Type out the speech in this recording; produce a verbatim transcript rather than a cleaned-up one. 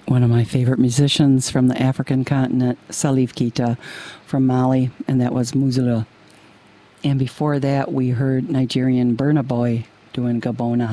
one of my favorite musicians from the African continent, Salif Keita from Mali, and that was Muzula. And before that, we heard Nigerian Burna Boy doing Gabona.